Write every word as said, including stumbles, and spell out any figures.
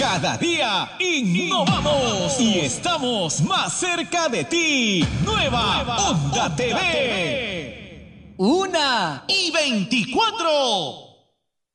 Cada día innovamos y estamos más cerca de ti. Nueva, Nueva Onda, Onda T V. Una y veinticuatro.